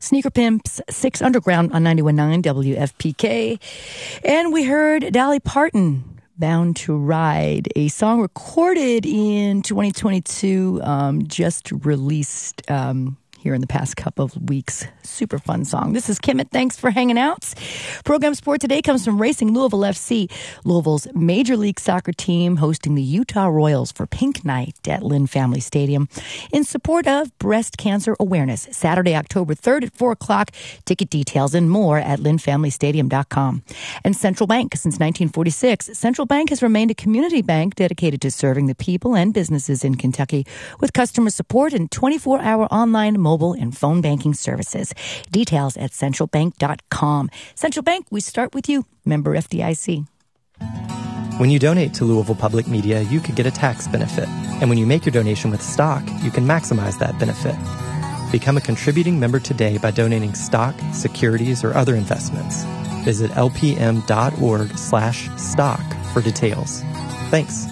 Sneaker Pimps, 6 Underground on 91.9 WFPK. And we heard Dolly Parton, Bound to Ride, a song recorded in 2022, just released here in the past couple of weeks. Super fun song. This is Kimmett. Thanks for hanging out. Program support today comes from Racing Louisville FC, Louisville's Major League Soccer team hosting the Utah Royals for Pink Night at Lynn Family Stadium in support of Breast Cancer Awareness. Saturday, October 3rd at 4 o'clock. Ticket details and more at lynnfamilystadium.com. And Central Bank, since 1946, Central Bank has remained a community bank dedicated to serving the people and businesses in Kentucky with customer support and 24-hour online, mobile, and phone banking services. Details at centralbank.com. Central Bank, we start with you. Member FDIC. When you donate to Louisville Public Media, you could get a tax benefit. And when you make your donation with stock, you can maximize that benefit. Become a contributing member today by donating stock, securities, or other investments. Visit lpm.org/stock for details. Thanks.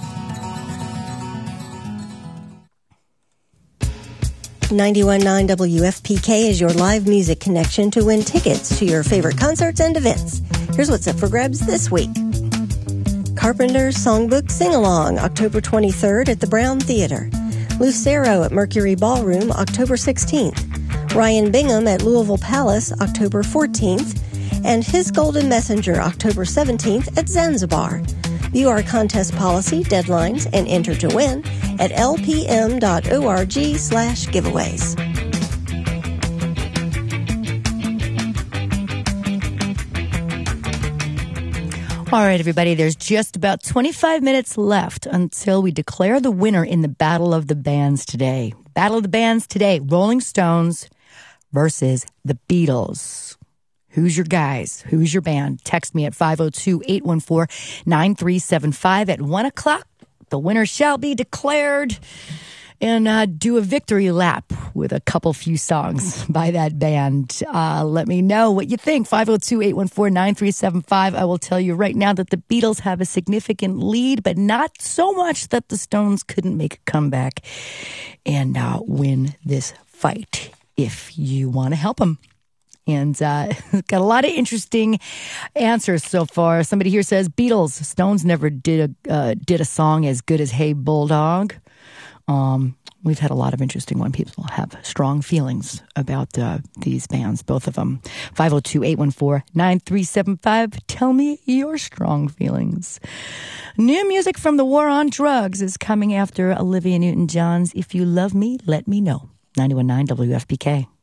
91.9 WFPK is your live music connection to win tickets to your favorite concerts and events. Here's what's up for grabs this week. Carpenter's Songbook Sing-Along, October 23rd at the Brown Theater. Lucero at Mercury Ballroom, October 16th. Ryan Bingham at Louisville Palace, October 14th. And His Golden Messenger, October 17th at Zanzibar. View our contest policy, deadlines, and enter to win at lpm.org/giveaways. All right, everybody, there's just about 25 minutes left until we declare the winner in the Battle of the Bands today. Battle of the Bands today, Rolling Stones versus the Beatles. Who's your guys? Who's your band? Text me at 502-814-9375 at 1 o'clock. The winner shall be declared, and do a victory lap with a few songs by that band. Let me know what you think. 502-814-9375. I will tell you right now that the Beatles have a significant lead, but not so much that the Stones couldn't make a comeback and win this fight if you want to help them. And got a lot of interesting answers so far. Somebody here says Beatles. Stones never did a song as good as Hey Bulldog. We've had a lot of interesting ones. People have strong feelings about these bands, both of them. 502-814-9375. Tell me your strong feelings. New music from the War on Drugs is coming after Olivia Newton-John's If You Love Me, Let Me Know. 91.9 WFPK.